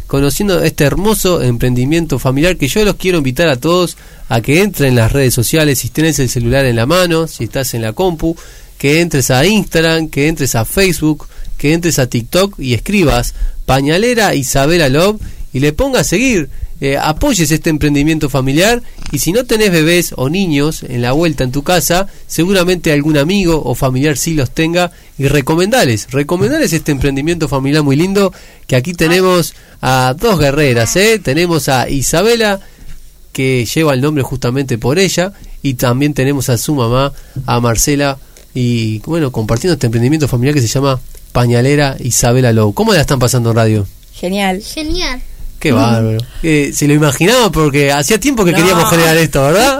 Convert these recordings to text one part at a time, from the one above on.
conociendo este hermoso emprendimiento familiar que yo los quiero invitar a todos a que entren en las redes sociales, si tenés el celular en la mano, si estás en la compu, que entres a Instagram, que entres a Facebook, que entres a TikTok y escribas Pañalera Isabela Love y le pongas a seguir, apoyes este emprendimiento familiar, y si no tenés bebés o niños en la vuelta en tu casa, seguramente algún amigo o familiar sí los tenga, y recomendales este emprendimiento familiar muy lindo, que aquí tenemos a dos guerreras, tenemos a Isabela, que lleva el nombre justamente por ella, y también tenemos a su mamá, a Marcela, y bueno, compartiendo este emprendimiento familiar que se llama Pañalera Isabela Love. ¿Cómo la están pasando en radio? Genial. Qué bárbaro. Se lo imaginaba porque hacía tiempo que queríamos generar esto, ¿verdad?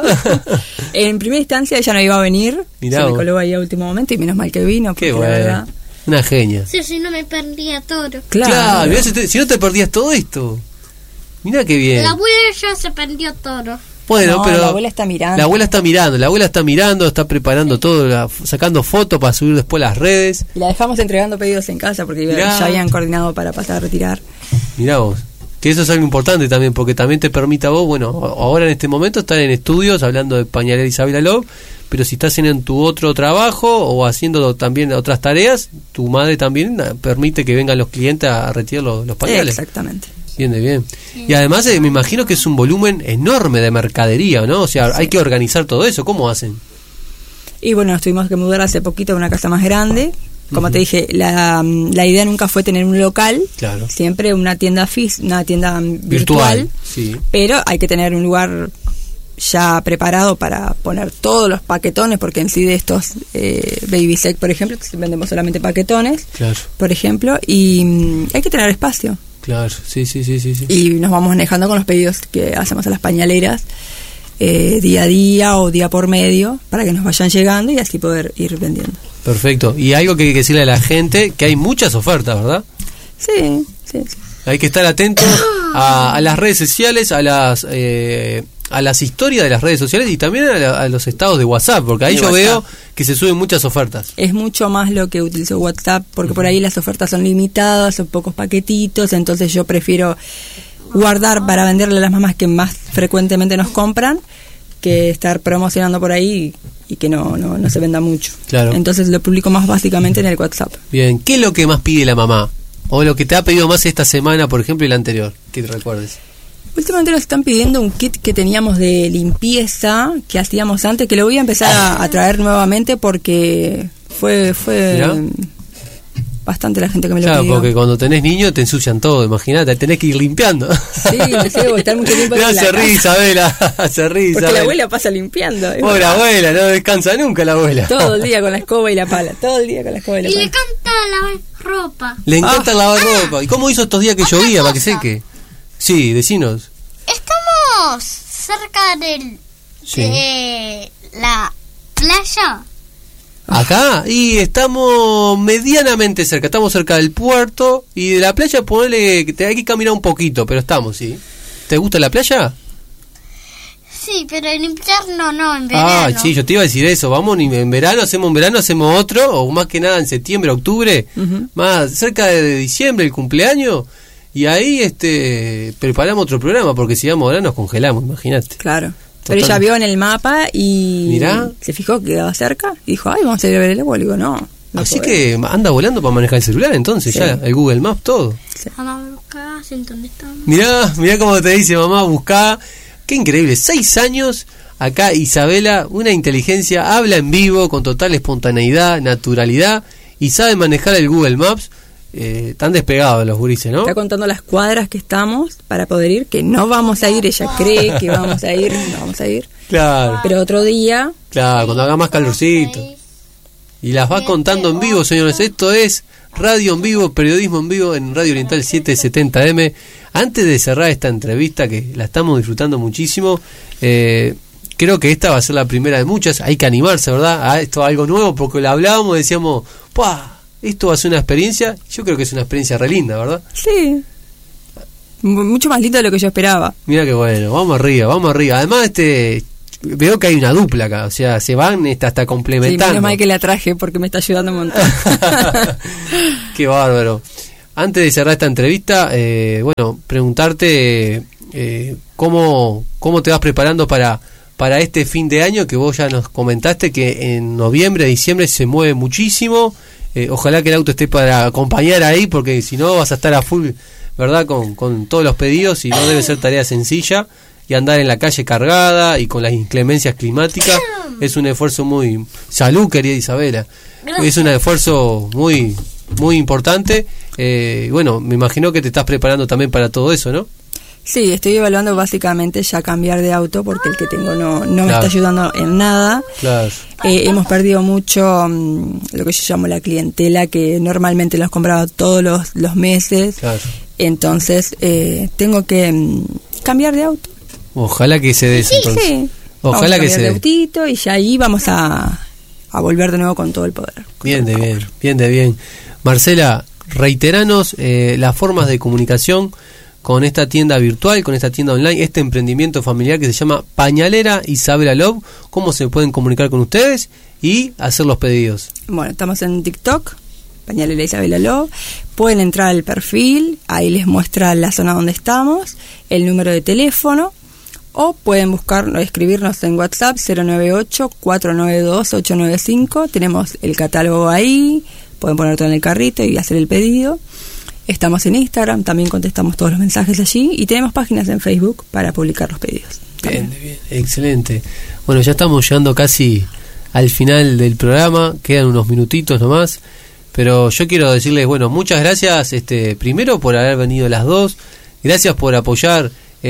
En primera instancia ella no iba a venir. Mirá se me vos. coló ahí a último momento y menos mal que vino. Qué porque la bueno. verdad... Una genia. Sí, si no me perdía todo. Claro, mirá, si no te perdías todo esto. Mirá qué bien. La abuela ya se perdió todo. Bueno, No, pero la abuela está mirando. La abuela está mirando, está preparando todo, sacando fotos para subir después a las redes. Y la dejamos entregando pedidos en casa porque Mirá. ya habían coordinado para pasar a retirar. Mirá vos, que eso es algo importante también, porque también te permite a vos, bueno, ahora en este momento estar en estudios hablando de Pañalera Isabela Love, pero si estás en tu otro trabajo o haciendo también otras tareas, tu madre también permite que vengan los clientes a retirar los pañales. Exactamente. Bien. Y además me imagino que es un volumen enorme de mercadería, ¿no? O sea, hay que organizar todo eso. ¿Cómo hacen? Y bueno, nos tuvimos que mudar hace poquito a una casa más grande. Como te dije, la idea nunca fue tener un local, Claro. siempre una tienda virtual, sí. pero hay que tener un lugar ya preparado para poner todos los paquetones, porque en sí de estos Baby Sec, por ejemplo, que vendemos solamente paquetones, Claro. por ejemplo, y hay que tener espacio. Claro, sí. Y nos vamos manejando con los pedidos que hacemos a las pañaleras día a día o día por medio, para que nos vayan llegando y así poder ir vendiendo. Perfecto. Y algo que hay que decirle a la gente, que hay muchas ofertas, ¿verdad? Sí. Hay que estar atentos a las redes sociales, a las historias de las redes sociales y también a los estados de WhatsApp, porque ahí De yo WhatsApp. veo que se suben muchas ofertas. Es mucho más lo que utilizo WhatsApp, porque por ahí las ofertas son limitadas, son pocos paquetitos, entonces yo prefiero guardar para venderle a las mamás que más frecuentemente nos compran, que estar promocionando por ahí y que no se venda mucho. Claro. Entonces lo publico más básicamente en el WhatsApp. Bien, ¿qué es lo que más pide la mamá? O lo que te ha pedido más esta semana, por ejemplo, y la anterior, que te recuerdes. Últimamente nos están pidiendo un kit que teníamos de limpieza que hacíamos antes, que lo voy a empezar a traer nuevamente porque fue Mirá. bastante la gente que me lo Claro, pidió. porque cuando tenés niños te ensucian todo, imagínate, tenés que ir limpiando. Sí, no sé, voy a estar mucho tiempo No, en la se casa. ríe Isabela, se ríe Porque Isabela. la abuela pasa limpiando. es Pobre verdad. abuela, no descansa nunca la abuela. Todo el día con la escoba y la pala. Todo el día con la escoba y la Y pala. le canta lavar ropa. Le encanta lavar ropa. ¿Y cómo hizo estos días que Otra llovía para que cosa. seque? Sí, decinos. Estamos cerca de la playa. Acá, y estamos medianamente cerca, estamos cerca del puerto y de la playa, ponele que hay que caminar un poquito, pero estamos, ¿sí? ¿Te gusta la playa? Sí, pero en invierno no, en verano. Ah, sí, yo te iba a decir eso, vamos en verano, hacemos otro, o más que nada en septiembre, octubre, Ujú. más cerca de diciembre, el cumpleaños, y ahí preparamos otro programa, porque si vamos ahora nos congelamos, imagínate. Claro. Total. Pero ella vio en el mapa y Mirá. se fijó que quedaba cerca y dijo, ay, vamos a ir a ver el abuelo. Digo, no Así podemos. que anda volando para manejar el celular entonces, Sí. ya, el Google Maps, todo. Mamá, busca en dónde estamos. Mirá cómo te dice mamá, buscá. Qué increíble, 6 años, acá Isabela, una inteligencia, habla en vivo con total espontaneidad, naturalidad y sabe manejar el Google Maps. Tan despegados los gurises, ¿no? Está contando las cuadras que estamos para poder ir, que no vamos a ir. Ella cree que vamos a ir, no vamos a ir. Claro, Pero otro día, claro, cuando haga más calorcito. Y las va contando en vivo, señores. Esto es radio en vivo, periodismo en vivo en Radio Oriental 770M. Antes de cerrar esta entrevista, que la estamos disfrutando muchísimo, creo que esta va a ser la primera de muchas. Hay que animarse, ¿verdad? A esto, algo nuevo, porque lo hablábamos, decíamos, ¡pah! Esto va a ser una experiencia. Yo creo que es una experiencia re linda, ¿verdad? sí, mucho más lindo de lo que yo esperaba. Mira qué bueno, vamos arriba. Además, veo que hay una dupla acá, o sea, se van hasta Sí, complementando. menos mal que la traje porque me está ayudando un montón. Qué bárbaro. antes de cerrar esta entrevista, bueno, preguntarte cómo te vas preparando para este fin de año, que vos ya nos comentaste que en noviembre, diciembre se mueve muchísimo. Ojalá que el auto esté para acompañar ahí, porque si no vas a estar a full, ¿verdad? Con todos los pedidos, y no debe ser tarea sencilla, y andar en la calle cargada y con las inclemencias climáticas es un esfuerzo muy... Salud, querida Isabela. Es un esfuerzo muy importante. Bueno, me imagino que te estás preparando también para todo eso, ¿no? Sí, estoy evaluando básicamente ya cambiar de auto, porque el que tengo no me está ayudando en nada. Claro. Hemos perdido mucho lo que yo llamo la clientela, que normalmente los compraba todos los meses. Claro. Entonces tengo que cambiar de auto. Ojalá que se dé eso, entonces. Sí. Ojalá que se dé. Autito, y ya ahí vamos a volver de nuevo con todo el poder. Bien de bien. Marcela, reiteranos las formas de comunicación con esta tienda virtual, con esta tienda online, este emprendimiento familiar que se llama Pañalera Isabela Love. ¿Cómo se pueden comunicar con ustedes y hacer los pedidos? Bueno, estamos en TikTok, Pañalera Isabela Love. Pueden entrar al perfil, ahí les muestra la zona donde estamos, el número de teléfono, o pueden escribirnos en WhatsApp 098-492-895. Tenemos el catálogo ahí, pueden poner todo en el carrito y hacer el pedido. Estamos en Instagram, también contestamos todos los mensajes allí, y tenemos páginas en Facebook para publicar los pedidos. Bien, excelente. Bueno, ya estamos llegando casi al final del programa, quedan unos minutitos nomás, pero yo quiero decirles, bueno, muchas gracias, primero por haber venido las dos, gracias por apoyar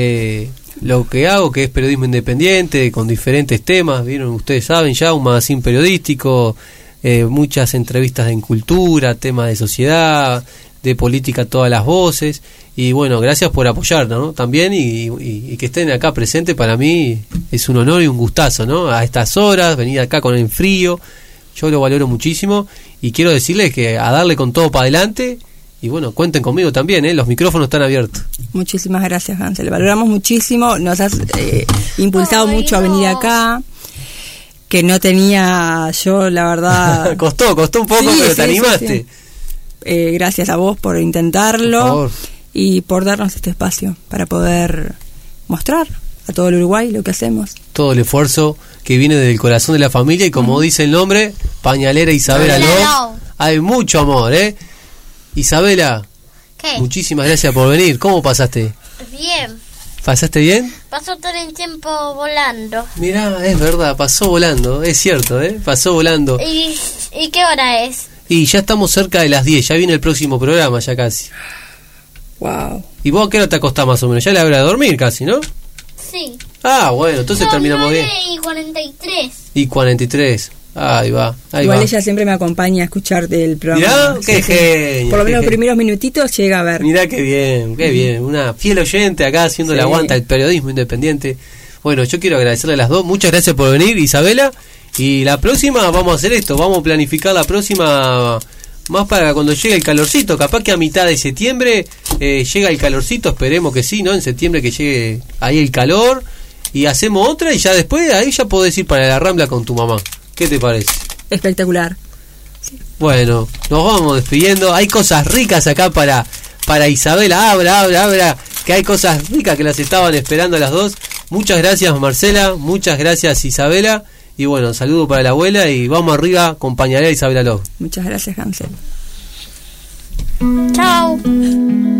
lo que hago, que es periodismo independiente, con diferentes temas, vieron, ustedes saben ya, un magazine periodístico, muchas entrevistas en cultura, temas de sociedad, de política, todas las voces, y bueno, gracias por apoyarnos, ¿no? También, y que estén acá presentes, para mí es un honor y un gustazo, ¿no? A estas horas, venir acá con el frío, yo lo valoro muchísimo, y quiero decirles que a darle con todo para adelante. Y bueno, cuenten conmigo también, los micrófonos están abiertos. Muchísimas gracias, Hansel. Valoramos muchísimo, nos has impulsado mucho a venir acá, que no tenía yo, la verdad... costó un poco, pero te animaste. Sí. Gracias a vos por intentarlo y por darnos este espacio para poder mostrar a todo el Uruguay lo que hacemos. Todo el esfuerzo que viene del corazón de la familia, y como dice el nombre, Pañalera Isabela Love. Hay mucho amor, Isabela, ¿qué? Muchísimas gracias por venir. ¿Cómo pasaste? Bien. ¿Pasaste bien? Pasó todo el tiempo volando. Mirá, es verdad, pasó volando, es cierto, pasó volando. ¿Y qué hora es? Y ya estamos cerca de las 10, ya viene el próximo programa, ya casi. Wow. ¿Y vos a qué hora te acostás más o menos? Ya la hora de dormir casi, ¿no? Sí. Ah, bueno, entonces terminamos bien. 9:43. Y 43. Ahí va. Igual ella siempre me acompaña a escuchar del programa. Mirá, qué genio. Por lo menos los primeros minutitos llega a ver. Mirá qué bien. Una fiel oyente acá haciendo la aguanta el periodismo independiente. Bueno, yo quiero agradecerle a las dos. Muchas gracias por venir, Isabela. Y la próxima vamos a hacer esto. Vamos a planificar la próxima más para cuando llegue el calorcito. Capaz que a mitad de septiembre llega el calorcito. Esperemos que sí, ¿no? En septiembre que llegue ahí el calor. Y hacemos otra, y ya después ahí ya podés ir para la Rambla con tu mamá. ¿Qué te parece? Espectacular. Sí. Bueno, nos vamos despidiendo. Hay cosas ricas acá para Isabela. Abra, que hay cosas ricas que las estaban esperando las dos. Muchas gracias, Marcela. Muchas gracias, Isabela. Y bueno, saludo para la abuela, y vamos arriba con Pañalera Isabela Love. Muchas gracias, Hansel. Chao.